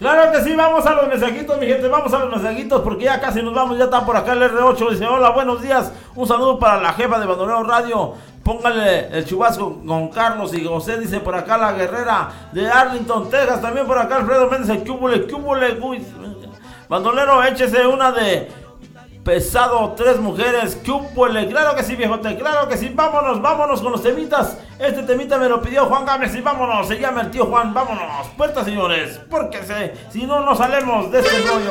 Claro que sí, vamos a los mensajitos, mi gente, vamos a los mensajitos porque ya casi nos vamos, ya está por acá el R8, dice, hola, buenos días, un saludo para la jefa de Bandolero Radio, póngale el chubasco con Carlos y José, dice por acá la guerrera de Arlington, Texas, también por acá Alfredo Méndez, el cúbule, uy, Bandolero, échese una de pesado, 3 mujeres, cúbule, claro que sí, viejote, claro que sí, vámonos con los temitas, este temita me lo pidió Juan Gámez y vámonos, se llama el tío Juan, vámonos, puerta señores, porque si no nos salemos de este rollo.